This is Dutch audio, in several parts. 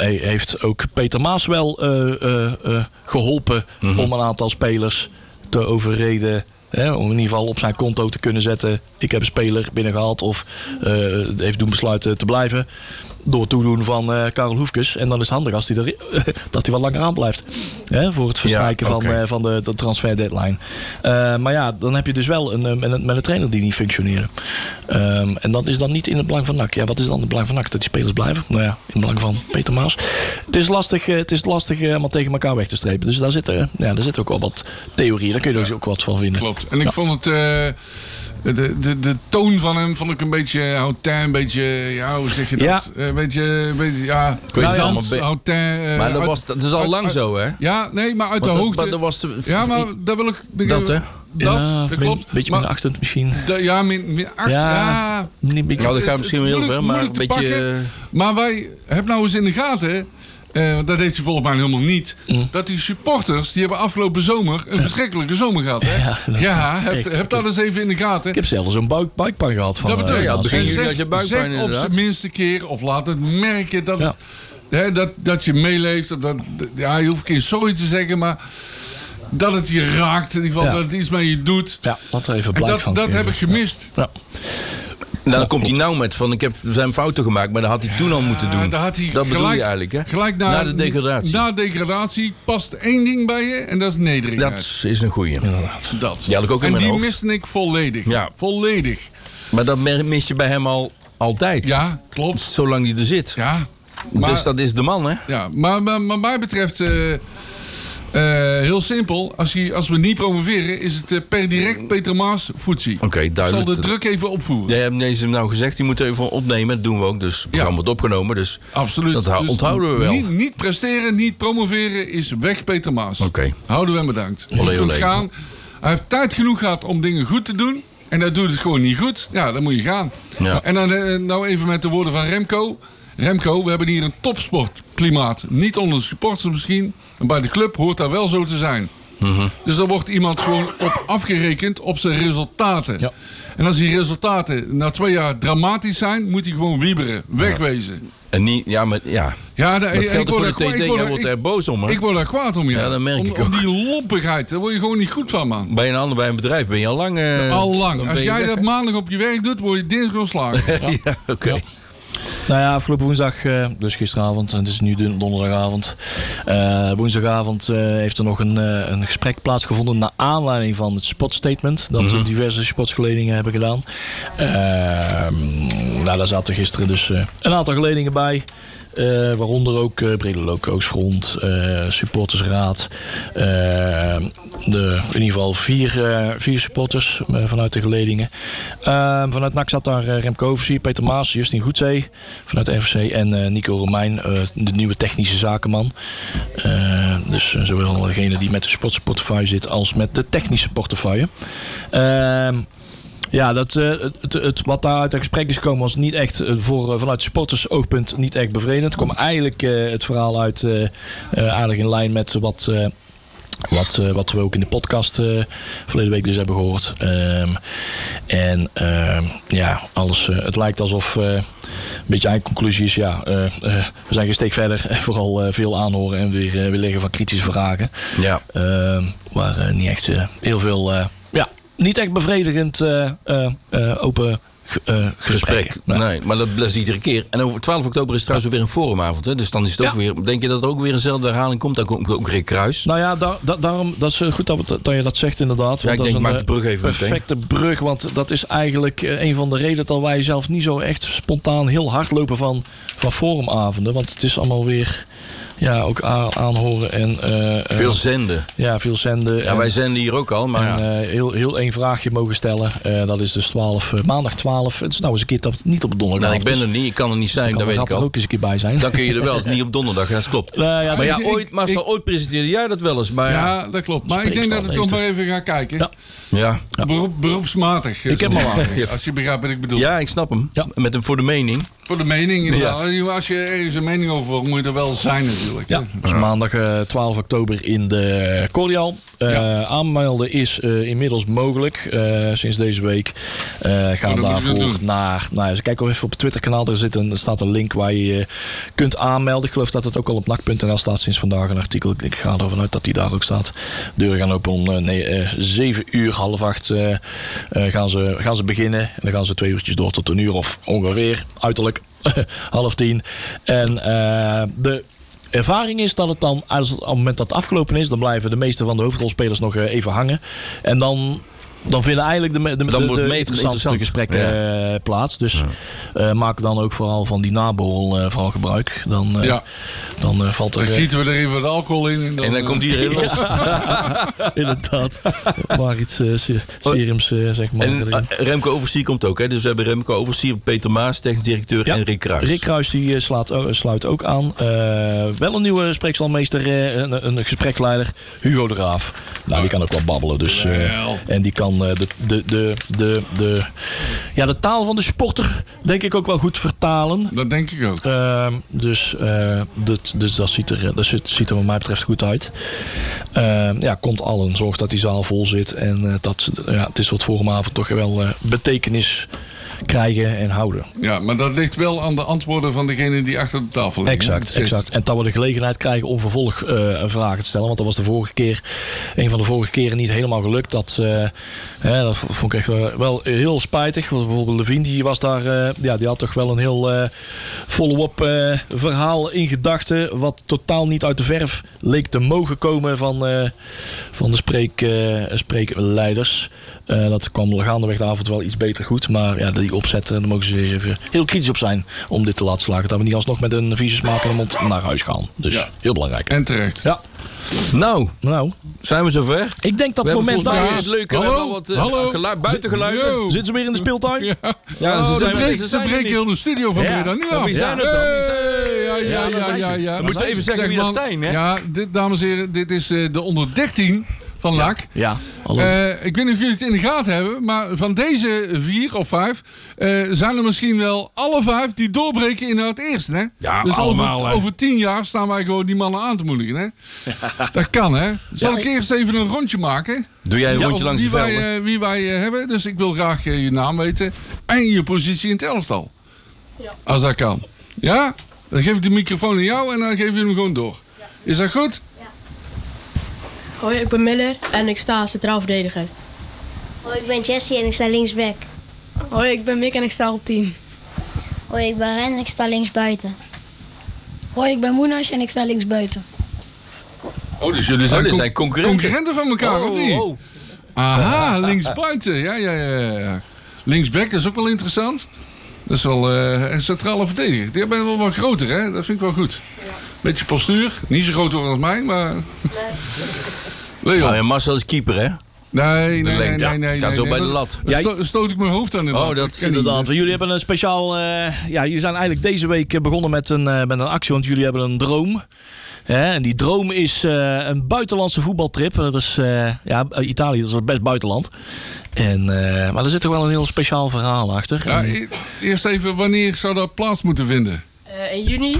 heeft ook Peter Maas wel geholpen om een aantal spelers te overreden. Om in ieder geval op zijn konto te kunnen zetten. Ik heb een speler binnengehaald of heeft doen besluiten te blijven. Door het toedoen van Karel Hoefkes. En dan is het handig als dat hij wat langer aan blijft. Voor het verstrijken van de transfer deadline. Maar ja, dan heb je dus wel met een trainer die niet functioneert. En dat is dan niet in het belang van NAC. Ja, wat is dan het belang van NAC? Dat die spelers blijven? Nou ja, in het belang van Peter Maas. Het is lastig allemaal tegen elkaar weg te strepen. Dus daar zit ook wel wat theorieën. Daar kun je dus ook wat van vinden. Klopt. En ik vond het... De toon van hem vond ik een beetje hautain, een beetje, ja, hoe zeg je dat? Een beetje, ja. Ik weet het allemaal. Hautain. Maar dat is al lang zo, hè? Ja, nee, maar uit de hoogte. Maar dat was ja, maar daar wil ik... Dat, hè? Dat klopt. Een beetje min 8 misschien. Min 8, ja. Niet een beetje. Nou, dat gaat misschien wel heel ver, maar een beetje... Maar wij hebben nou eens in de gaten... dat deed hij volgens mij helemaal niet. Dat die supporters, die hebben afgelopen zomer een verschrikkelijke zomer gehad. Hè? Heb dat eens even in de gaten. Ik heb zelfs een buikpijn gehad. Van, dat bedoel je. Zeg op zijn minste keer of laat het merken dat je meeleeft. Je hoeft geen sorry te zeggen, maar dat het je raakt. In ieder geval dat het iets met je doet. Ja, dat er even blijk van. Dat heb ik gemist. Ja. Nou, dan komt hij nou met van, ik zijn fouten gemaakt, maar dat had hij toen al moeten doen. Dat bedoel je eigenlijk, hè? Gelijk na de degradatie. Na degradatie past één ding bij je en dat is nederigheid. Dat is een goeie. Inderdaad. Dat. Die had ik ook in mijn hoofd. En die miste ik volledig. Ja. Volledig. Maar dat mis je bij hem altijd. Ja, klopt. Zolang hij er zit. Ja. Maar, dus dat is de man, hè? Ja, maar mij betreft... heel simpel. Als we niet promoveren, is het per direct Peter Maas voetzie. Oké, duidelijk. Ik zal de druk even opvoeren. Jij hebt deze nou gezegd, die moeten even opnemen. Dat doen we ook. Dus het programma wordt opgenomen. Dus absoluut. Dat onthouden we wel. Niet presteren, niet promoveren is weg Peter Maas. Oké. Houden we hem bedankt. Olé. Gaan. Hij heeft tijd genoeg gehad om dingen goed te doen. En dat doet het gewoon niet goed. Ja, dan moet je gaan. Ja. En dan nou even met de woorden van Remco. Remco, we hebben hier een topsportklimaat. Niet onder de supporters misschien. Maar bij de club hoort dat wel zo te zijn. Dus daar wordt iemand gewoon op afgerekend op zijn resultaten. Ja. En als die resultaten na 2 jaar dramatisch zijn, moet hij gewoon wieberen. Wegwezen. En niet, ja, maar ja. Ja, dat geldt voor de TD. Jij wordt er boos om, hè? Ik word daar kwaad om, ja. Ja, dat merk ik ook. Om die lompigheid, daar word je gewoon niet goed van, man. Bij een bedrijf ben je al lang... al lang. Als jij dat maandag op je werk doet, word je dinsdag ontslagen. Ja, oké. Ja. Nou ja, afgelopen woensdag, dus gisteravond, en het is nu donderdagavond. Woensdagavond heeft er nog een gesprek plaatsgevonden naar aanleiding van het sportstatement dat diverse sportsgeledingen hebben gedaan. Daar zaten gisteren dus een aantal geledingen bij. Waaronder ook Brede Loco's-front, supportersraad. In ieder geval 4 supporters vanuit de geledingen. Vanuit NAC zat daar Remco Overzier, Peter Maas, Justin Goedzee vanuit de RVC en Nico Romein, de nieuwe technische zakenman. Dus zowel degene die met de sportsportefeuille zit als met de technische portefeuille. Ja, het wat daar uit het gesprek is gekomen was niet echt vanuit supportersoogpunt niet echt bevredigend. Er kwam eigenlijk het verhaal uit aardig in lijn met wat we ook in de podcast verleden week dus hebben gehoord. Alles. Het lijkt alsof een beetje eindconclusie is. We zijn geen steek verder. Vooral veel aanhoren en weer liggen van kritische vragen. Ja. Maar niet echt heel veel. Niet echt bevredigend open gesprek. Nee, maar dat is iedere keer. En over 12 oktober is trouwens weer een forumavond. Hè? Dus dan is het ook weer... Denk je dat er ook weer eenzelfde herhaling komt? Dan komt ook Rick Kruis. Nou ja, daarom... Dat is goed dat je dat zegt inderdaad. Ja, want maak de brug even perfecte brug. Want dat is eigenlijk een van de redenen dat wij zelf niet zo echt spontaan heel hard lopen van forumavonden. Want het is allemaal weer... Ja, ook aanhoren en... veel zenden. Ja, veel zenden. Ja, wij zenden hier ook al, maar... heel één vraagje mogen stellen. Dat is dus maandag 12. Het is nou eens een keer dat het niet op donderdag. Nou, ik ben er niet, ik kan er niet zijn, dat weet ik al. Er ook eens een keer bij zijn. Dan kun je er wel, niet op donderdag, dat klopt. Maar ooit presenteerde jij dat wel eens. Maar ja, dat klopt. Maar ik denk dat ik toch maar even ga kijken. Ja. Beroepsmatig. Ik heb hem al als je begrijpt wat ik bedoel. Ja, ik snap hem. Ja. Met hem voor de mening. Voor de mening, inderdaad. Ja. Als je ergens een mening over wil, moet je er wel zijn natuurlijk. natuurlijk. Ja. Dus maandag 12 oktober in de Cordial. Aanmelden is inmiddels mogelijk. Sinds deze week. Ga daarvoor naar... Nou, eens kijken of even op het Twitter-kanaal. Er staat een link waar je kunt aanmelden. Ik geloof dat het ook al op nacht.nl staat sinds vandaag een artikel. Ik ga ervan uit dat die daar ook staat. Deuren gaan open om 7 uur, half 8 gaan ze beginnen. En dan gaan ze 2 uurtjes door tot 1 uur of ongeveer. Uiterlijk half 10. En de ervaring is dat het dan, op het moment dat het afgelopen is, dan blijven de meeste van de hoofdrolspelers nog even hangen. En dan vinden eigenlijk de interessantste gesprekken plaats. Dus maak dan ook vooral van die naborrel vooral gebruik. Dan valt er... Dan gieten we er even wat alcohol in. En dan komt iedereen los. Inderdaad. Maar iets serums, zeg maar. En Remco Overzier komt ook. Hè? Dus we hebben Remco Overzier, Peter Maas, technisch directeur en Rick Kruis. Rick Kruis die sluit ook aan. Wel een nieuwe spreekstalmeester, een gespreksleider, Hugo de Graaf. Nou, die kan ook wel babbelen. Dus, en die kan de taal van de sporter denk ik ook wel goed vertalen. Dat denk ik ook. Dus dat ziet er wat mij betreft goed uit. Komt allen. Zorg dat die zaal vol zit. En dat dit soort forumavond toch wel betekenis krijgen en houden. Ja, maar dat ligt wel aan de antwoorden van degene die achter de tafel liggen. Exact. En dat we de gelegenheid krijgen om vervolgvragen te stellen. Want dat was een van de vorige keren niet helemaal gelukt. Dat vond ik echt wel heel spijtig. Bijvoorbeeld Levine, die was daar, die had toch wel een heel follow-up verhaal in gedachten. Wat totaal niet uit de verf leek te mogen komen van de spreekleiders. Dat kwam gaandeweg de avond wel iets beter goed. Maar die opzet, daar mogen ze even heel kritisch op zijn om dit te laten slagen. Dat we niet alsnog met een vieze smaak in de mond naar huis gaan. Dus heel belangrijk. En terecht. Ja. Nou, zijn we zover? Ik denk dat het moment daar is. Leuk. Hallo. Buitengeluiden. Zitten ze weer in de speeltuin? Ze breken heel de studio van Breda nu af. Wie zijn het dan? Ja. Dan moeten we even zeggen wie dat zijn, hè? Ja, dames en heren, dit is de onder 13 van LAC. Ja. Ik weet niet of jullie het in de gaten hebben, maar van deze 4 of 5 zijn er misschien wel alle 5 die doorbreken in het eerste. Hè? Ja, dus allemaal, over 10 jaar staan wij gewoon die mannen aan te moedigen. Hè? Dat kan, hè? Zal ik eerst even een rondje maken? Doe jij een rondje langs de velden? Wie wij hebben. Dus ik wil graag je naam weten en je positie in het elftal. Ja. Als dat kan. Ja? Dan geef ik de microfoon aan jou en dan geef je hem gewoon door. Ja. Is dat goed? Hoi, ik ben Miller en ik sta centraal verdediger. Hoi, ik ben Jessie en ik sta linksback. Hoi, ik ben Mick en ik sta op 10. Hoi, ik ben Ren en ik sta linksbuiten. Hoi, ik ben Moenas en ik sta linksbuiten. Oh, dus jullie zijn concurrenten van elkaar, of niet? Oh. Aha, linksbuiten. Ja. Linksback, dat is ook wel interessant. Dat is wel een centrale verdediger. Die ben wel wat groter, hè? Dat vind ik wel goed. Ja. Beetje postuur. Niet zo groot als mij, maar... Nee. Nou, Marcel is keeper, hè? Nee. Gaat zo bij de lat. Stoot ik mijn hoofd aan de lat. Oh, dat inderdaad. Jullie hebben een speciaal... jullie zijn eigenlijk deze week begonnen met een actie, want jullie hebben een droom. En die droom is een buitenlandse voetbaltrip. Dat is Italië, dat is het best buitenland. Maar er zit toch wel een heel speciaal verhaal achter. Ja, eerst even, wanneer zou dat plaats moeten vinden? In juni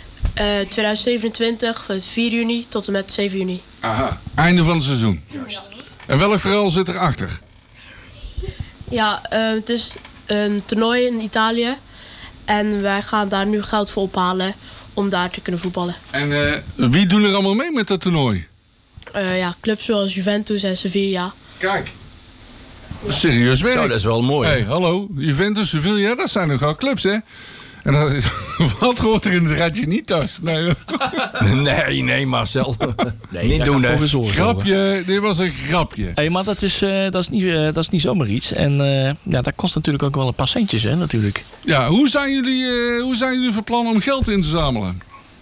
2027, van 4 juni tot en met 7 juni. Aha, einde van het seizoen. Juist. En welk verhaal zit erachter? Ja, het is een toernooi in Italië. En wij gaan daar nu geld voor ophalen om daar te kunnen voetballen. En wie doen er allemaal mee met dat toernooi? Clubs zoals Juventus en Sevilla. Kijk, serieus werk. Zo, dat is wel mooi. Hey, hallo, Juventus, Sevilla, dat zijn nogal clubs, hè? En wat hoort er in het ratje niet thuis? Nee, Marcel. Niet doen, hè. Grapje, dit was een grapje. Hey, maar dat is niet zomaar iets. En dat kost natuurlijk ook wel een paar centjes, hè, natuurlijk. Ja, hoe zijn jullie van plan om geld in te zamelen?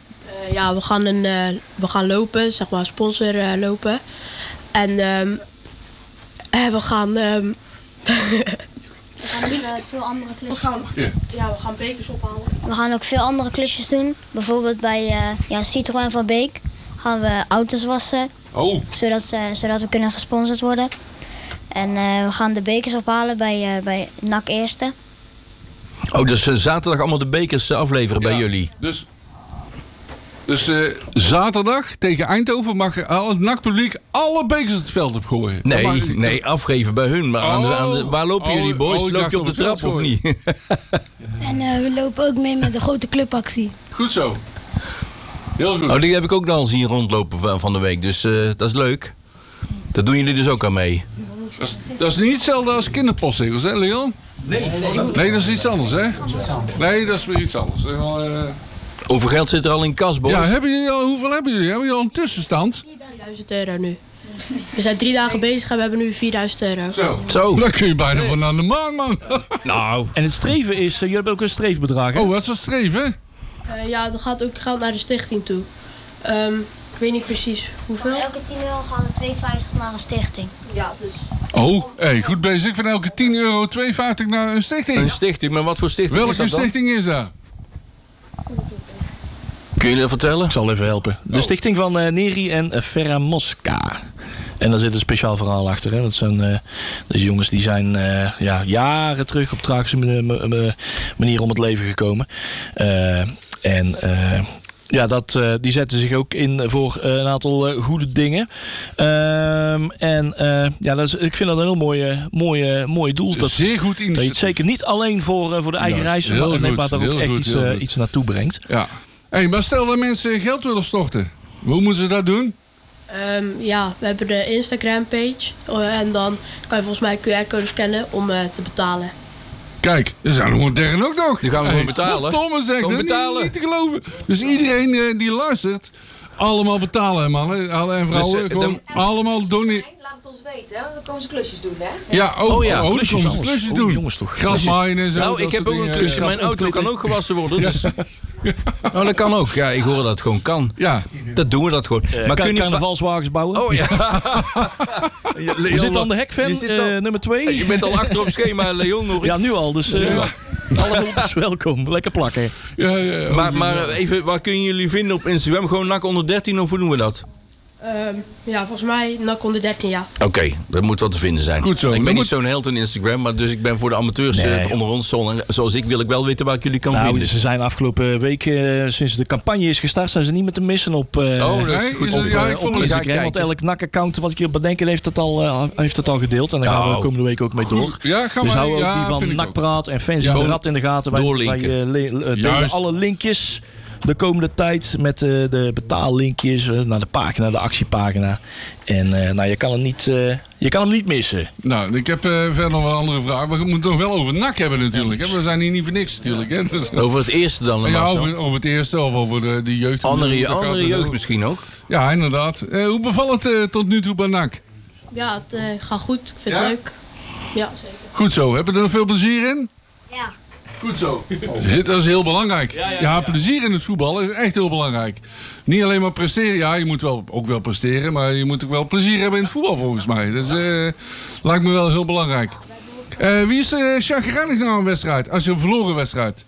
We gaan lopen, zeg maar sponsor lopen. En we gaan... We gaan ook veel andere klusjes doen. We gaan bekers ophalen. We gaan ook veel andere klusjes doen. Bijvoorbeeld bij Citroën van Beek gaan we auto's wassen. Oh. Zodat we kunnen gesponsord worden. En we gaan de bekers ophalen bij NAC Eerste. Oh, dus zaterdag allemaal de bekers afleveren bij jullie? Dus Dus zaterdag tegen Eindhoven mag al het NAC-publiek alle bekers het veld op gooien. Nee, afgeven bij hun. Maar waar lopen jullie, boys? Loop je op de trap of niet? En we lopen ook mee met de grote clubactie. Goed zo. Heel goed. Oh, die heb ik ook al zien rondlopen van de week. Dus dat is leuk. Dat doen jullie dus ook aan mee. Dat is niet hetzelfde als kinderpostzegels, hè Leon? Nee, dat is iets anders, hè? Nee, dat is weer iets anders. Hoeveel geld zit er al in kas, boys? Ja, hoeveel hebben jullie? Hebben jullie al een tussenstand? €4.000 nu. We zijn 3 dagen bezig en we hebben nu €4.000. Zo. Dat kun je bijna van aan de maan, man. Nou. En het streven is, jullie hebben ook een streefbedrag, hè? Oh, wat is dat streven? Ja, dat gaat ook geld naar de stichting toe. Ik weet niet precies hoeveel. Elke €10 gaan er €2,50 naar een stichting. Ja, dus... Oh, goed bezig. Van elke €10 €2,50 naar een stichting. Een stichting, maar wat voor stichting is Welke dat dan? stichting is dat? Kun je dat vertellen? Ik zal even helpen. De stichting van Neri en Ferra Mosca. En daar zit een speciaal verhaal achter. Hè? Dat zijn deze jongens die zijn jaren terug op tragische manier om het leven gekomen. Die zetten zich ook in voor een aantal goede dingen. Ik vind dat een heel mooi doel. Dat, Zeer goed dat je het initiatief. zeker niet alleen voor de eigen reis, maar daar ook echt iets naartoe brengt. Ja. Hey, maar stel dat mensen geld willen storten. Hoe moeten ze dat doen? We hebben de Instagram page. En dan kan je volgens mij QR-code scannen om te betalen. Kijk, er zijn er modern ook nog. Die gaan we gewoon betalen. Wat Thomas zegt, Gewoon hè? betalen. Niet te geloven. Dus iedereen die luistert, allemaal betalen, mannen. Alle en vrouwen, Dus, gewoon allemaal doneren. Laat het ons weten, hè? Dan komen ze klusjes doen, hè? Ja, dan komen ze klusjes doen. Jongens toch. Grasmaaien en zo. Nou, dat ik heb soort ook een dingen. klusje. Mijn auto kan ook gewassen worden. Dus. Nou, dat kan ook. Ja, ik hoor dat het gewoon kan. Ja. Dat doen we dat gewoon. Maar kun je carnavalswagens bouwen? Oh ja. We zitten aan de hekfan, nummer 2. Je bent al achter op schema, Leon. Hoor ik. Ja, nu al. Dus alle hulpers welkom. Lekker plakken. Ja. Maar even, waar kunnen jullie vinden op Instagram? Gewoon NAC onder 13 of hoe doen we dat? Volgens mij NAC onder 13, ja. Oké, dat moet wat te vinden zijn. Goed zo. Ik ben niet zo'n held in Instagram, maar dus ik ben voor de amateurs onder ons. Zoals ik wil ik wel weten waar ik jullie kan vinden. Ze zijn afgelopen week, sinds de campagne is gestart, zijn ze niet meer te missen op dat is goed. op Instagram. Want elk NAC-account wat ik hier bedenken heeft het al gedeeld. En daar gaan we komende week ook mee door. Ja, Dus hou ook die van NAC-praat en Fans in de Rad in de gaten. Wij delen alle linkjes de komende tijd met de betaallinkjes naar de pagina, de actiepagina. En je kan hem niet missen. Nou, ik heb verder nog een andere vraag. We moeten nog wel over NAC hebben natuurlijk. Hè? We zijn hier niet voor niks natuurlijk. Hè? Dus, Over het eerste dan? ja, over het eerste of over de jeugd. Andere jeugd misschien ook? Ja, inderdaad. Hoe bevalt het tot nu toe bij NAC? Ja, het gaat goed. Ik vind het leuk. Ja, zeker. Goed zo. Heb je er nog veel plezier in? Ja. Goed zo. Dat is heel belangrijk. Ja, plezier in het voetbal is echt heel belangrijk. Niet alleen maar presteren. Ja, je moet ook wel presteren. Maar je moet ook wel plezier hebben in het voetbal volgens mij. Dat lijkt me wel heel belangrijk. Wie is chagrijnig na een wedstrijd? Als je een verloren wedstrijd.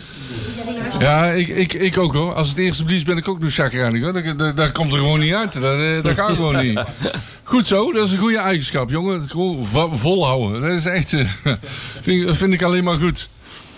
Ja, ik ook hoor. Als het eerste verlies ben ik ook nog chagrijnig hoor. Dat komt er gewoon niet uit. Dat gaat gewoon niet. Goed zo, dat is een goede eigenschap jongen. Gewoon volhouden. Dat is echt, vind ik alleen maar goed.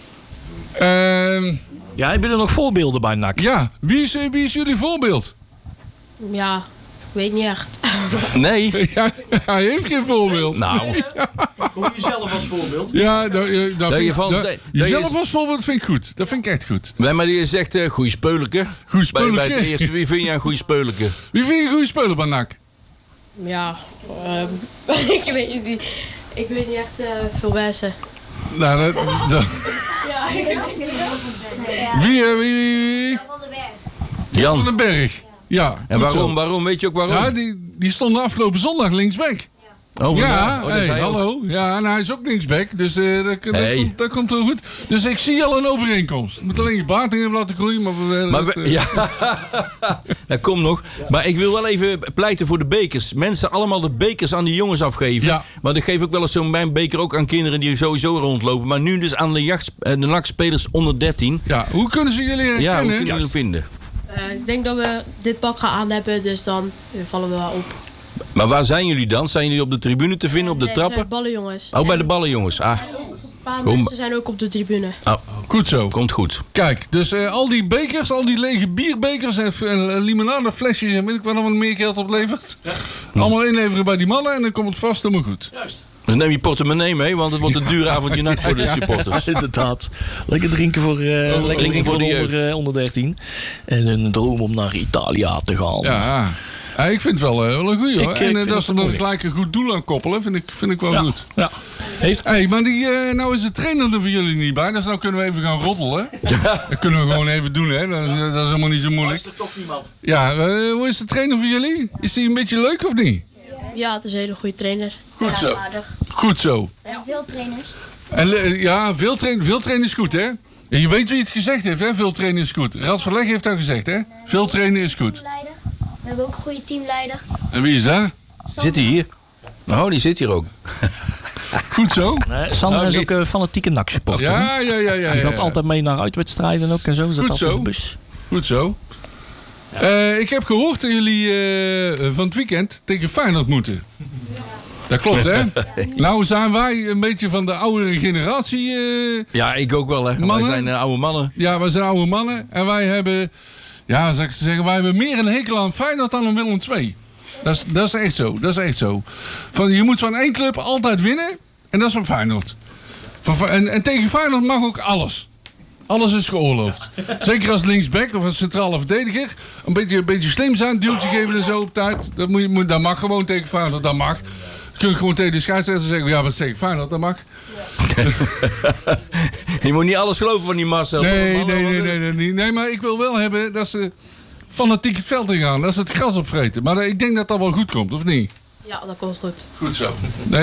Heb je er nog voorbeelden bij NAC? Ja, wie is jullie voorbeeld? Ja, ik weet niet echt. Nee. Ja, hij heeft geen voorbeeld. Nou. Hoe jezelf als voorbeeld? Ja, jezelf als voorbeeld vind ik goed. Dat vind ik echt goed. Nee, maar die zegt goeie speuleke. Bij het eerste, wie vind je een goeie speuleke? Wie vind je een goede speler bij NAC? Ja, ik weet niet. Ik weet niet echt veel mensen. Nou, Ja, ik weet niet. Wie? Jan van den Berg. Ja. En waarom? Weet je ook waarom? Ja, die stond afgelopen zondag linksback. Ja, hallo. Ja, en hij is ook linksback. Dus dat komt wel goed. Dus ik zie al een overeenkomst. Je moet alleen je baard in laten groeien. Dat komt nog. Maar ik wil wel even pleiten voor de bekers. Mensen allemaal de bekers aan die jongens afgeven. Ja. Maar ik geef ook wel eens zo'n mijn beker ook aan kinderen die sowieso rondlopen. Maar nu dus aan de NAC-spelers onder 13. Ja, hoe kunnen ze jullie herkennen? Ja, hoe kunnen jullie vinden? Ik denk dat we dit pak gaan aan hebben, dus dan vallen we wel op. Maar waar zijn jullie dan? Zijn jullie op de tribune te vinden, op de trappen? Bij de ballenjongens. Oh, bij de ballenjongens. Ah. Een paar mensen zijn ook op de tribune. Oh. Goed zo. Komt goed. Kijk, dus al die bekers, al die lege bierbekers en limonadeflesjes en weet ik wat nog meer geld oplevert. Ja. Allemaal inleveren bij die mannen en dan komt het vast helemaal goed. Juist. Dus neem je portemonnee mee, want het wordt een dure avondje nacht voor de supporters. Ja, inderdaad. Lekker drinken voor, de onder 13. En een droom om naar Italië te gaan. Ja. Ja, ik vind het wel een goeie hoor. En dat ze er gelijk een goed doel aan koppelen, vind ik wel goed. Ja. Maar nou is de trainer er voor jullie niet bij. Dus nou kunnen we even gaan roddelen. Dat kunnen we gewoon even doen, hè. Dat is helemaal niet zo moeilijk. Is er toch niemand? Ja, hoe is de trainer voor jullie? Is hij een beetje leuk of niet? Ja, het is een hele goede trainer. Goed zo. Aardig. Goed zo. En veel trainers. En veel trainen is goed, hè? En je weet wie het gezegd heeft, hè? Veel trainen is goed. Rad van Leg heeft dat gezegd, hè? Veel trainen is goed. We hebben ook een goede teamleider. En wie is dat? Zit hij hier? Oh, die zit hier ook. Goed zo. Nee, Sander is ook een fanatieke NAC-supporter. Ja. Hij gaat altijd mee naar uitwedstrijden ook en zo. Goed zo. Op de bus. Goed zo. Ik heb gehoord dat jullie van het weekend tegen Feyenoord moeten. Dat klopt, hè? Nou zijn wij een beetje van de oudere generatie. Ja, ik ook wel, hè. Wij zijn oude mannen. Ja, wij zijn oude mannen. En wij hebben, ja, zal ik zeggen, wij hebben meer een hekel aan Feyenoord dan aan Willem II. Dat is echt zo. Dat is echt zo. Je moet van één club altijd winnen. En dat is van Feyenoord. En tegen Feyenoord mag ook alles. Alles is geoorloofd. Zeker als linksback of als centrale verdediger. Een beetje slim zijn, duwtje geven en zo op tijd. Dat mag gewoon tegen Feyenoord, dat mag. Je kunt gewoon tegen de scheidsrechter zeggen, ja, wat zeg ik, Feyenoord, dat mag. Je moet niet alles geloven van die Marcel. Nee, maar ik wil wel hebben dat ze fanatiek het veld in gaan. Dat ze het gras opvreten. Maar ik denk dat dat wel goed komt, of niet? Ja, dat komt goed. Goed zo. Nee,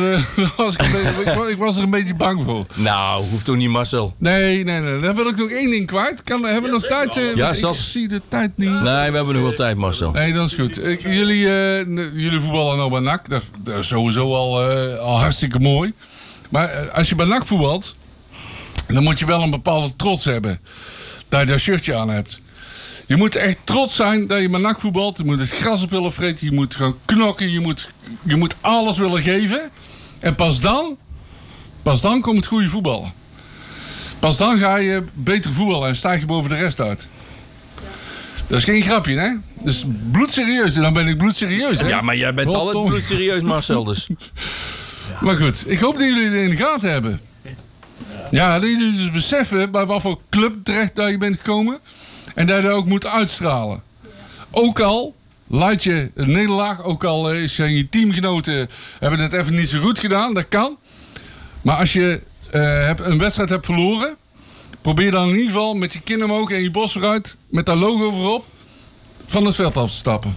ik was er een beetje bang voor. Nou, hoeft toch niet, Marcel? Nee. Dan wil ik nog één ding kwijt. Hebben we nog tijd? Ik zie de tijd niet. Nee, we hebben nog wel tijd, Marcel. Nee, dat is goed. Jullie voetballen nou bij NAC. Dat is sowieso al hartstikke mooi. Maar als je bij NAC voetbalt, dan moet je wel een bepaalde trots hebben. Dat je dat shirtje aan hebt. Je moet echt trots zijn dat je met NAC voetbalt. Je moet het gras op willen vreten. Je moet gaan knokken. Je moet alles willen geven. En pas dan komt het goede voetballen. Pas dan ga je beter voetballen en stijg je boven de rest uit. Dat is geen grapje, hè? Dus bloedserieus. Dan ben ik bloedserieus, hè? Ja, maar jij bent altijd bloedserieus, Marcel. Dus. Maar goed, ik hoop dat jullie het in de gaten hebben. Ja, dat jullie dus beseffen bij wat voor club terecht dat je bent gekomen. En dat je dat ook moet uitstralen. Ook al leidt je een nederlaag, ook al zijn je teamgenoten hebben het even niet zo goed gedaan, dat kan. Maar als je een wedstrijd hebt verloren, probeer dan in ieder geval met je kin omhoog en je borst vooruit, met dat logo voorop, van het veld af te stappen.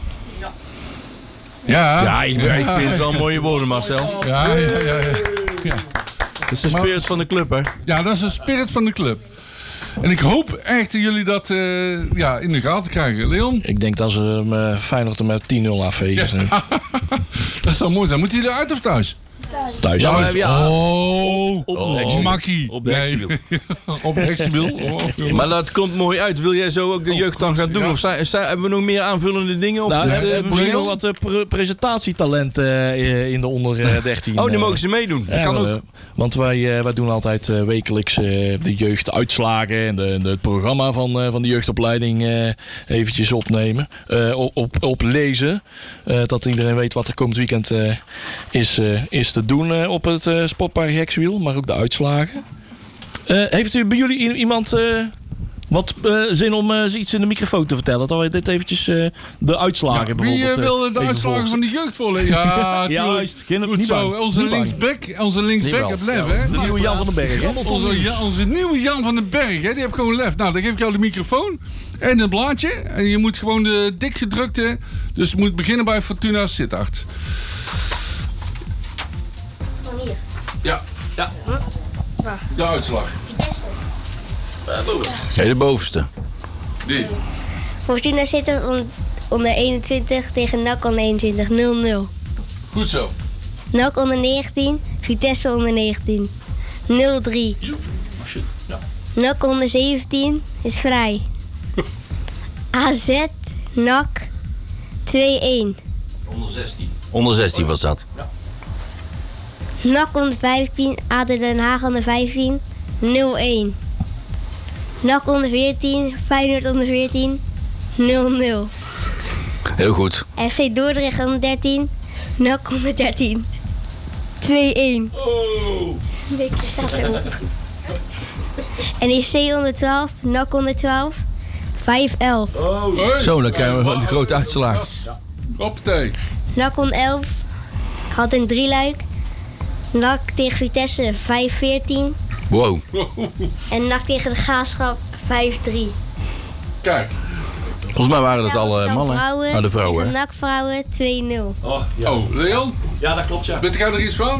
Ja, ik vind het wel mooie woorden, Marcel. Ja. Dat is de spirit van de club, hè? Ja, dat is de spirit van de club. En ik hoop echt dat jullie dat in de gaten krijgen. Leon? Ik denk dat ze Feyenoord er met 10-0 afvegen. Ja. Dat zou mooi zijn. Moeten jullie uit of thuis? Thuis. Ja. Makkie. Op de heksenwiel. Op de heksenwiel. Maar dat komt mooi uit. Wil jij zo ook de jeugd dan gaan doen? Ja. Of hebben we nog meer aanvullende dingen op het misschien nog wat presentatietalent in de onder 13. Oh, die mogen ze meedoen. Dat kan ook. Want wij doen altijd wekelijks de jeugduitslagen en het programma van de jeugdopleiding eventjes opnemen. Op lezen. Dat iedereen weet wat er komend weekend is te doen op het sportpark Heksenwiel. Maar ook de uitslagen. Heeft u bij jullie iemand wat zin om iets in de microfoon te vertellen? Dat we dit eventjes de uitslagen bijvoorbeeld... Wie wil de uitslagen van de jeugd voorlezen? Ja, juist. Goed zo. Onze linksback het lef, hè? De nieuwe Jan van den Berg, hè? Onze nieuwe Jan van den Berg, hè? Die heeft gewoon lef. Nou, dan geef ik jou de microfoon en een blaadje. En je moet gewoon de dik gedrukte... Dus je moet beginnen bij Fortuna Sittard. Ja. De uitslag. Nee, de bovenste. Die. Fortuna Sittard onder 21 tegen NAC onder 21. 0-0. Goed zo. NAC onder 19, Vitesse onder 19. 0-3. NAC onder 17 is vrij. AZ, NAC 2-1. Onder 16. Onder 16 was dat. Ja. NAC onder 15, ADO Den Haag onder 15, 0-1. NAC onder 14, Feyenoord onder 14, 0-0. Heel goed. FC Dordrecht onder 13, NAC onder 13, 2-1. Een beetje staat erop. NEC onder 12, NAC onder 12, 5-11. Zo, dan krijgen we de grote uitslag. Hoppatee. NAC onder 11 had een drieluik. NAC tegen Vitesse 5-14. Wow. En NAC tegen de Graafschap 5-3. Kijk. Volgens mij waren dat al mannen. De vrouwen. Tegen NAC vrouwen 2-0. Oh, Leon? Ja, dat klopt, ja. Bent jij er iets van?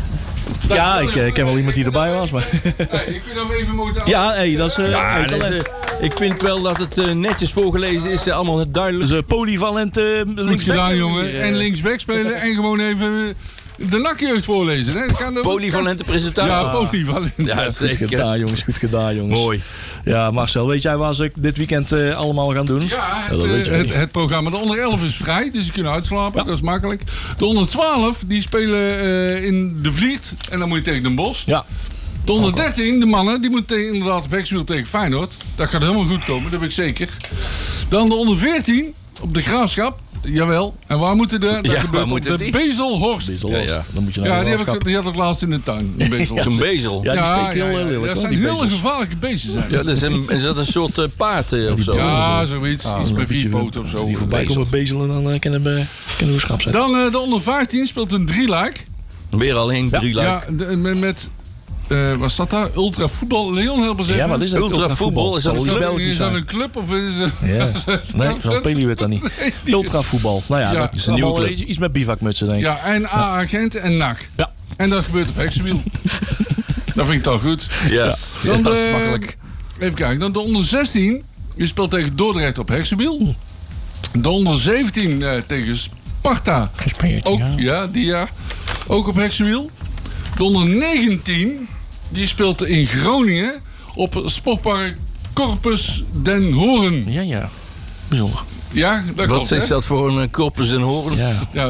Ja, ik ken wel iemand die erbij was, maar... Hey, ik vind dat we even moeten... Ja, dat is talent. Ik vind wel dat het netjes voorgelezen is, allemaal duidelijk. Dus polyvalent Goed gedaan, jongen. En linksback spelen en gewoon even de NAC-jeugd voorlezen. Hè? Dat kan Polyvalente presentatie. Ja, polyvalent. Ja, Goed zeker. gedaan, jongens. Goed gedaan, jongens. Mooi. Ja, Marcel, weet jij waar ze dit weekend allemaal gaan doen? Ja, dat weet je niet. het programma. De onder 11 is vrij, dus ze kunnen uitslapen. Dat is makkelijk. De onder 12, die spelen in de Vliert. En dan moet je tegen Den Bosch. Ja. De onder 13, de mannen, die moeten inderdaad op Hexwiel tegen Feyenoord. Dat gaat helemaal goed komen, dat weet ik zeker. Dan de onder 14, op de Graafschap. Jawel. En waar moeten de... Dat gebeurt op de Bezelhorst. Ja. Dan moet je Ja, die had ik laatst in de tuin. Zo'n bezel. Ja, die steekt heel lelijk. Dat zijn hele gevaarlijke beesten. Zijn. Ja, is dat een soort paard of zo? Ja, zoiets. Iets met 4 poten of zo. Die voorbij komen bezelen, dan kunnen we schrap zetten. Dan de onder 15 speelt een drieluik. Weer alleen drieluik. Ja, met wat staat daar? Ultra voetbal. Leon, help eens even. Ja, wat is dat? Ultra voetbal? Is dat Is dat een club of is het... Ja. Nee, van Peli weet dat niet. Ultra voetbal. Nou ja, dat is een nieuwe club. Iets met bivakmutsen, denk ik. Ja, en A-agent en NAC. Ja. En dat gebeurt op Hexenwiel. Dat vind ik toch goed. Ja, Dan dat is makkelijk. Even kijken. Dan de onder 16. Je speelt tegen Dordrecht op Hexenwiel. De onder 17 tegen Sparta. Ook, ja, die jaar. Ook op Hexenwiel. De onder 19. Die speelt in Groningen op Sportpark Corpus den Hoorn. Ja. Bijzonder. Ja, dat klopt. Wat is dat voor een Corpus den Hoorn? Ja.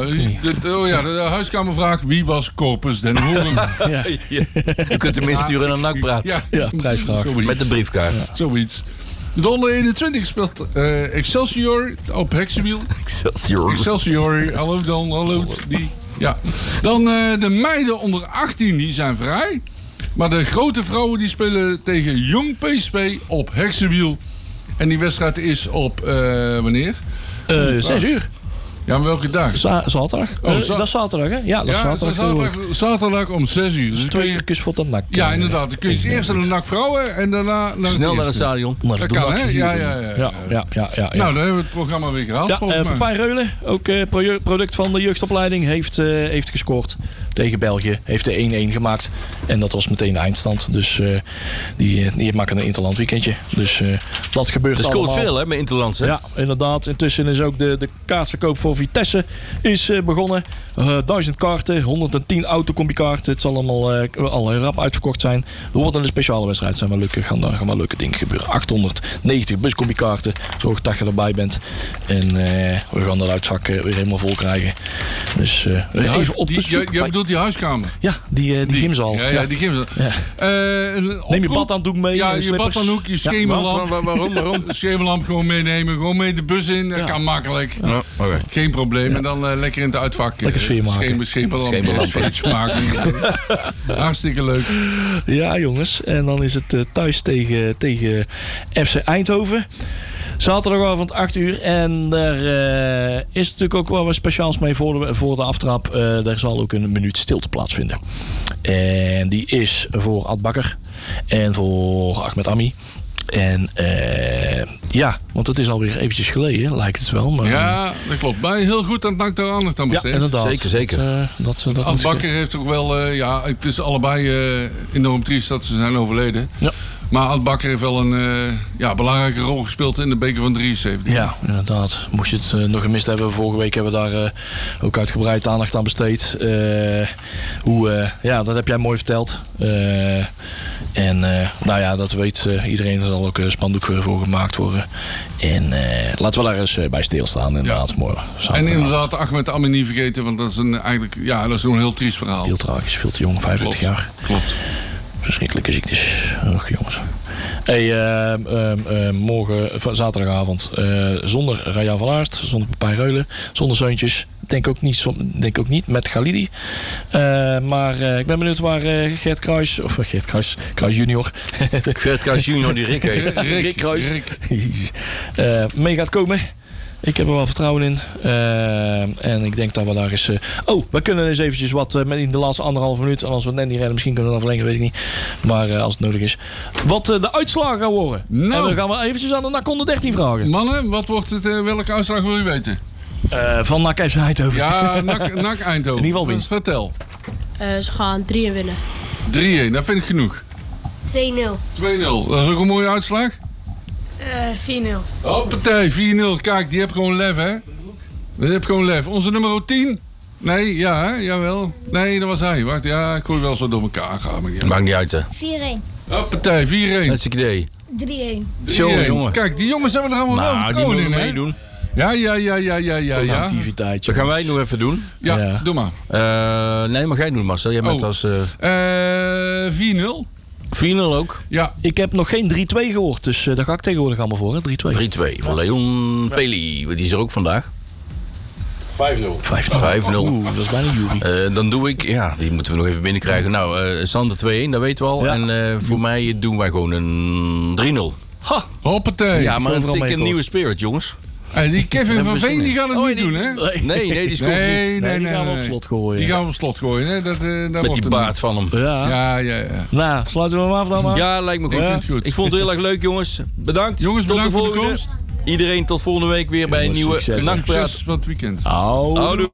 De huiskamervraag. Wie was Corpus den Hoorn? Ja. Je kunt hem insturen naar NAC-praat. Ja, prijsvraag. Met de briefkaart. Ja. Zoiets. De onder 21 speelt Excelsior op Hexenwiel. Excelsior. Hallo dan, hallo. Die. Ja. Dan de meiden onder 18, die zijn vrij. Maar de grote vrouwen die spelen tegen Jong PSV op Hexenwiel. En die wedstrijd is op wanneer? 6 uur. Ja, maar welke dag? Zaterdag. Is dat zaterdag, hè? Ja, dat is zaterdag. Zaterdag om 6 uur. Dus 2 uur voor dat NAC. Ja, inderdaad. Dan kun je eerst naar de NAC vrouwen en daarna... Snel naar het stadion. Dat kan, hè? Ja. Nou, dan hebben we het programma weer gehaald. Pepijn Reulen, ook product van de jeugdopleiding, heeft gescoord tegen België. Heeft de 1-1 gemaakt. En dat was meteen de eindstand. Dus die maken een interland weekendje. Dus dat gebeurt allemaal. Er scoort veel, hè, met interlands, hè? Ja, inderdaad. Intussen is ook de kaartverkoop voor Vitesse is begonnen. 1000 kaarten, 110 autocombi-kaarten. Het zal allemaal al rap uitverkocht zijn. Er wordt een speciale wedstrijd. Gaan maar leuke dingen gebeuren. 890 buscombi-kaarten. Zorg dat je erbij bent. En we gaan dat uitvak weer helemaal vol krijgen. Dus even op de zoek. Je bedoelt die huiskamer? Ja, die gymzaal. Ja, die gymzaal. Ja. Neem je badhanddoek mee. Ja, je badhanddoek, je schemerlamp. Waarom? De schemerlamp gewoon meenemen. Gewoon mee de bus in. Dat kan makkelijk. Ja, okay. Geen probleem. En dan lekker in het uitvak. Lekker sfeer maken. Schemerlamp maken. Hartstikke leuk. Ja, jongens. En dan is het thuis tegen FC Eindhoven. Zaterdagavond 8 uur. En daar is natuurlijk ook wel wat speciaals mee voor de aftrap. Daar zal ook een minuut stilte plaatsvinden. En die is voor Ad Bakker. En voor Ahmed Ami. En want het is alweer eventjes geleden, lijkt het wel. Maar, ja, dat klopt. Maar heel goed aan het NAC daar aandacht aan besteed. Ja, inderdaad. Zeker. Ad Bakker heeft ook wel... het is allebei enorm triest dat ze zijn overleden. Ja. Maar Ad Bakker heeft wel een belangrijke rol gespeeld in de beker van 73. Ja, inderdaad. Mocht je het nog gemist hebben, vorige week hebben we daar ook uitgebreid aandacht aan besteed. Dat heb jij mooi verteld. Dat weet iedereen. Er zal ook een spandoek voor gemaakt worden. En laten we daar eens bij stilstaan. Inderdaad, mooi. En inderdaad, Ahmed Ami niet vergeten, want dat is dat is een heel triest verhaal. Heel tragisch, veel te jong, 25 jaar. Klopt. Verschrikkelijke ziektes. Och, jongens. Morgen, zaterdagavond, zonder Raya van Aert, zonder Pepijn Reulen, zonder Zeuntjes. Denk ook niet met Galidi. Maar ik ben benieuwd waar Kruis junior. Gert Kruis junior die Rick heet. Rick Kruis. Mee gaat komen. Ik heb er wel vertrouwen in. En ik denk dat we daar eens... we kunnen eens eventjes wat in de laatste 1,5 minuut. En als we het net niet redden, misschien kunnen we dat verlengen, weet ik niet. Maar als het nodig is. Wat de uitslagen gaan worden. Nou. En dan gaan we eventjes aan de NAC onder 13 vragen. Mannen, wat wordt het? Welke uitslag wil u weten? Van NAC FC Eindhoven. Ja, NAC Eindhoven. In ieder geval winst. Vertel. Ze gaan 3-1 winnen. 3-1, dat vind ik genoeg. 2-0. 2-0, dat is ook een mooie uitslag. 4-0. Hoppatee, 4-0. Kijk, die heb gewoon lef, hè? Die heb gewoon lef. Onze nummer 10. Nee, ja, hè? Jawel. Nee, dat was hij. Wacht, ja, ik kon wel zo door elkaar gaan. Maar maakt niet uit, hè. 4-1. Hoppatee, 4-1. Hartstikke idee. 3-1. Jongen. Kijk, die jongens hebben er allemaal wel vertrouwen in, hè? Meedoen. Ja. Activiteitje. Dat gaan wij nog even doen. Ja, doe maar. Nee, maar jij doen, Marcel. Jij bent als... 4-0. 4-0 ook. Ja. Ik heb nog geen 3-2 gehoord, dus daar ga ik tegenwoordig allemaal voor. 3-2 van Leon Peli. Die is er ook vandaag. 5-0. 5-0. Oeh, dat is bijna Jury. Dan doe ik... Ja, die moeten we nog even binnenkrijgen. Nou, Sander 2-1, dat weten we al. Ja. En voor mij doen wij gewoon een 3-0. Ha! Hoppatee. Ja, maar overal het is een mee, nieuwe spirit, jongens. Hey, die Kevin van Veen die gaat het niet doen, hè? Nee, die scoort niet. Nee, die gaan we op slot gooien. Die gaan we op slot gooien, hè? Dat Met die baard van hem. Ja. Ja. Nou, sluiten we hem af dan maar. Ja, lijkt me goed. Ja. Goed. Ik vond het heel erg leuk, jongens. Bedankt. Jongens, tot bedankt de voor de volgende. komst. Iedereen tot volgende week weer bij een nieuwe Succes. NAC-praat. Succes van het weekend. Houdoe.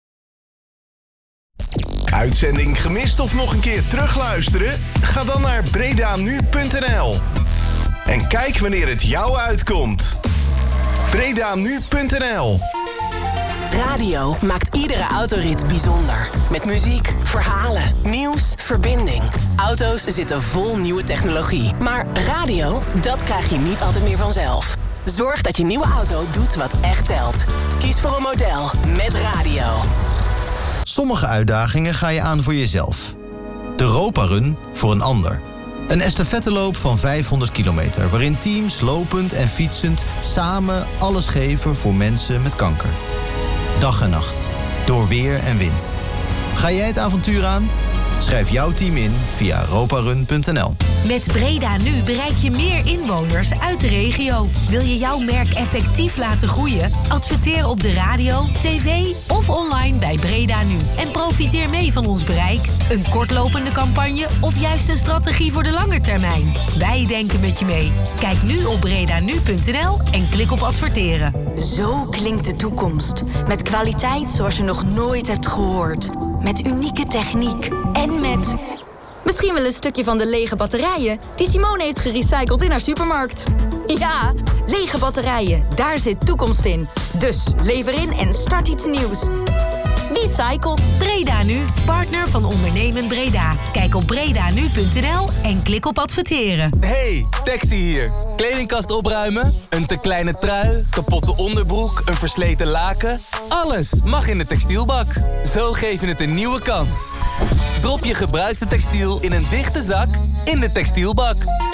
Uitzending gemist of nog een keer terugluisteren? Ga dan naar bredanu.nl en kijk wanneer het jou uitkomt. bredanu.nl. Radio maakt iedere autorit bijzonder. Met muziek, verhalen, nieuws, verbinding. Auto's zitten vol nieuwe technologie. Maar radio, dat krijg je niet altijd meer vanzelf. Zorg dat je nieuwe auto doet wat echt telt. Kies voor een model met radio. Sommige uitdagingen ga je aan voor jezelf. De Europa Run voor een ander. Een estafetteloop van 500 kilometer... waarin teams lopend en fietsend samen alles geven voor mensen met kanker. Dag en nacht. Door weer en wind. Ga jij het avontuur aan? Schrijf jouw team in via europarun.nl. Met Breda Nu bereik je meer inwoners uit de regio. Wil je jouw merk effectief laten groeien? Adverteer op de radio, tv of online bij Breda Nu. En profiteer mee van ons bereik. Een kortlopende campagne of juist een strategie voor de lange termijn. Wij denken met je mee. Kijk nu op bredanu.nl en klik op adverteren. Zo klinkt de toekomst. Met kwaliteit zoals je nog nooit hebt gehoord. Met unieke techniek. En met... misschien wel een stukje van de lege batterijen die Simone heeft gerecycled in haar supermarkt. Ja, lege batterijen. Daar zit toekomst in. Dus lever in en start iets nieuws. Recycle. Breda Nu, partner van Ondernemend Breda. Kijk op bredanu.nl en klik op adverteren. Hey, Taxi hier. Kledingkast opruimen? Een te kleine trui? Kapotte onderbroek? Een versleten laken? Alles mag in de textielbak. Zo geef je het een nieuwe kans. Drop je gebruikte textiel in een dichte zak in de textielbak.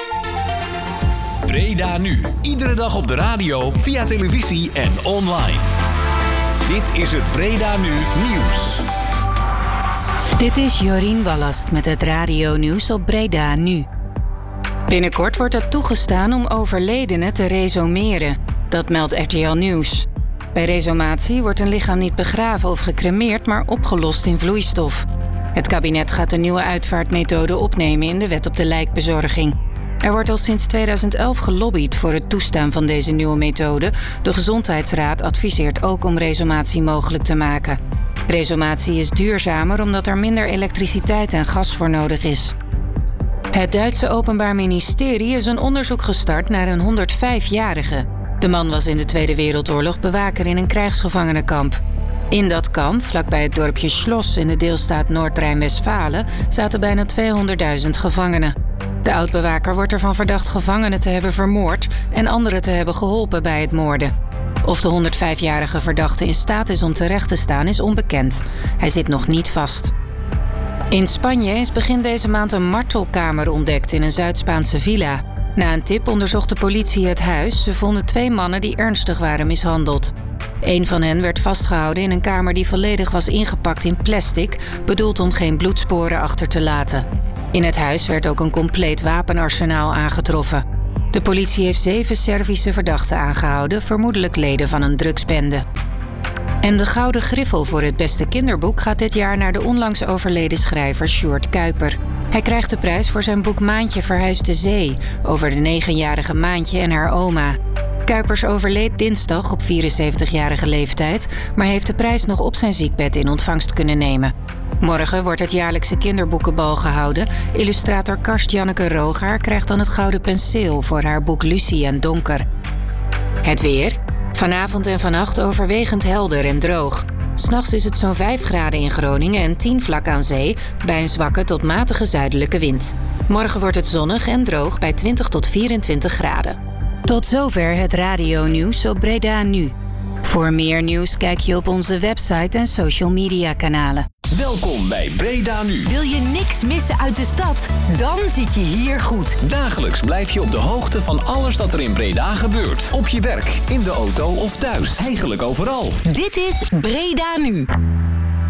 Breda Nu. Iedere dag op de radio, via televisie en online. Dit is het Breda Nu Nieuws. Dit is Jorien Ballast met het radio-nieuws op Breda Nu. Binnenkort wordt het toegestaan om overledenen te resumeren. Dat meldt RTL Nieuws. Bij resumatie wordt een lichaam niet begraven of gecremeerd, maar opgelost in vloeistof. Het kabinet gaat een nieuwe uitvaartmethode opnemen in de wet op de lijkbezorging. Er wordt al sinds 2011 gelobbyd voor het toestaan van deze nieuwe methode. De Gezondheidsraad adviseert ook om resumatie mogelijk te maken. Resumatie is duurzamer omdat er minder elektriciteit en gas voor nodig is. Het Duitse Openbaar Ministerie is een onderzoek gestart naar een 105-jarige. De man was in de Tweede Wereldoorlog bewaker in een krijgsgevangenenkamp. In dat kamp, vlakbij het dorpje Schloss in de deelstaat Noord-Rijn-Westfalen, zaten bijna 200.000 gevangenen. De oud-bewaker wordt ervan verdacht gevangenen te hebben vermoord en anderen te hebben geholpen bij het moorden. Of de 105-jarige verdachte in staat is om terecht te staan is onbekend. Hij zit nog niet vast. In Spanje is begin deze maand een martelkamer ontdekt in een Zuid-Spaanse villa. Na een tip onderzocht de politie het huis. Ze vonden 2 mannen die ernstig waren mishandeld. Een van hen werd vastgehouden in een kamer die volledig was ingepakt in plastic, bedoeld om geen bloedsporen achter te laten. In het huis werd ook een compleet wapenarsenaal aangetroffen. De politie heeft 7 Servische verdachten aangehouden, vermoedelijk leden van een drugsbende. En de Gouden Griffel voor het beste kinderboek gaat dit jaar naar de onlangs overleden schrijver Sjoerd Kuiper. Hij krijgt de prijs voor zijn boek Maantje verhuist de zee, over de 9-jarige Maantje en haar oma. Kuipers overleed dinsdag op 74-jarige leeftijd, maar heeft de prijs nog op zijn ziekbed in ontvangst kunnen nemen. Morgen wordt het jaarlijkse kinderboekenbal gehouden. Illustrator Karst-Janneke Rogaar krijgt dan het Gouden Penseel voor haar boek Lucie en Donker. Het weer. Vanavond en vannacht overwegend helder en droog. 's Nachts is het zo'n 5 graden in Groningen en 10 vlak aan zee, bij een zwakke tot matige zuidelijke wind. Morgen wordt het zonnig en droog bij 20 tot 24 graden. Tot zover het radio-nieuws op Breda Nu. Voor meer nieuws kijk je op onze website en social media kanalen. Welkom bij Breda Nu. Wil je niks missen uit de stad? Dan zit je hier goed. Dagelijks blijf je op de hoogte van alles dat er in Breda gebeurt. Op je werk, in de auto of thuis. Eigenlijk overal. Dit is Breda Nu.